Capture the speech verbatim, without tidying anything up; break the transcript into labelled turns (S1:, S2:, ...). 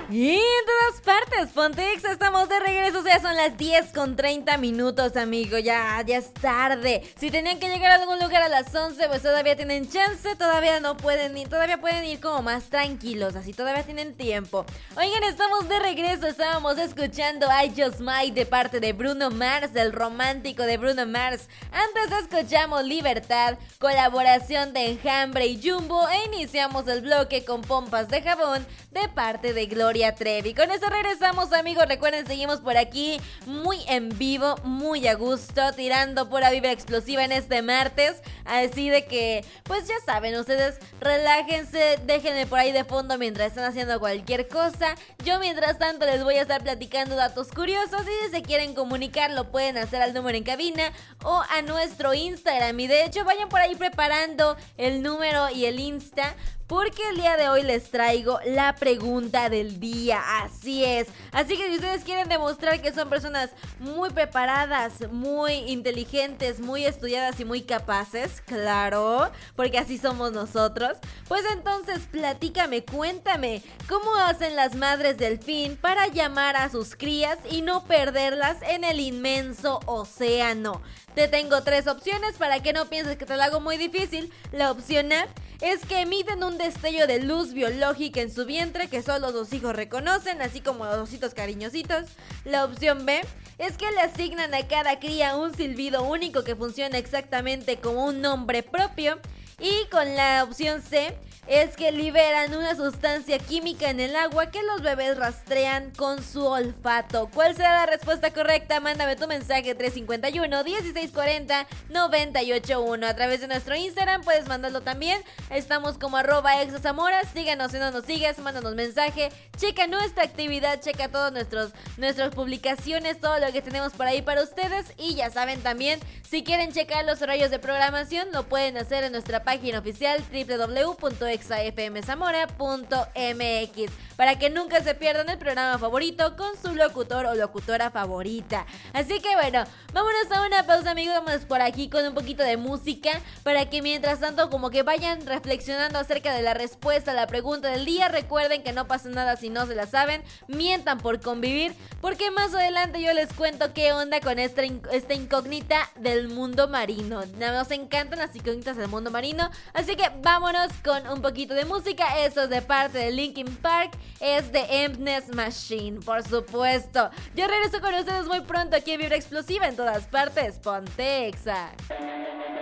S1: Y en todas partes, Pontex, estamos de regreso, ya son las diez con treinta minutos, amigo, ya, ya es tarde. Si tenían que llegar a algún lugar a las once, pues todavía tienen chance, todavía no pueden ir, todavía pueden ir como más tranquilos, así todavía tienen tiempo. Oigan, estamos de regreso, estábamos escuchando I Just Might de parte de Bruno Mars, el romántico de Bruno Mars. Antes escuchamos Libertad, colaboración de Enjambre y Jumbo, e iniciamos el bloque con Pompas de Jabón de parte de Gloria Trevi. Con eso regresamos, amigos. Recuerden, seguimos por aquí muy en vivo, muy a gusto, tirando pura vibra explosiva en este martes. Así de que, pues ya saben, ustedes relájense, déjenme por ahí de fondo mientras están haciendo cualquier cosa. Yo mientras tanto les voy a estar platicando datos curiosos, y si se quieren comunicar lo pueden hacer al número en cabina o a nuestro Instagram. Y de hecho vayan por ahí preparando el número y el Insta, porque el día de hoy les traigo la pregunta del día, así es. Así que si ustedes quieren demostrar que son personas muy preparadas, muy inteligentes, muy estudiadas y muy capaces, claro, porque así somos nosotros, pues entonces platícame, cuéntame, ¿cómo hacen las madres delfín para llamar a sus crías y no perderlas en el inmenso océano? Te tengo tres opciones para que no pienses que te la hago muy difícil. La opción A es que emiten un destello de luz biológica en su vientre que solo los hijos reconocen, así como los ositos cariñositos. La opción B es que le asignan a cada cría un silbido único que funciona exactamente como un nombre propio. Y con la opción C es que liberan una sustancia química en el agua que los bebés rastrean con su olfato. ¿Cuál será la respuesta correcta? Mándame tu mensaje tres cinco uno, dieciséis cuarenta, noventa y ocho uno. A través de nuestro Instagram puedes mandarlo también. Estamos como arroba exazamora. Síganos si no nos sigues, mándanos mensaje. Checa nuestra actividad, checa todas nuestros, nuestras publicaciones, todo lo que tenemos por ahí para ustedes. Y ya saben también, si quieren checar los horarios de programación, lo pueden hacer en nuestra página oficial doble u doble u doble u punto exa efe eme zamora punto eme equis, para que nunca se pierdan el programa favorito con su locutor o locutora favorita. Así que bueno, vámonos a una pausa, amigos. Vamos por aquí con un poquito de música para que mientras tanto como que vayan reflexionando acerca de la respuesta a la pregunta del día. Recuerden que no pasa nada si no se la saben, mientan por convivir, porque más adelante yo les cuento qué onda con esta, esta incógnita del mundo marino. Nos encantan las incógnitas del mundo marino, así que vámonos con un poquito de música. Esto es de parte de Linkin Park, es de Emptiness Machine, por supuesto. Yo regreso con ustedes muy pronto aquí en Vibra Explosiva en todas partes. Ponte Exa.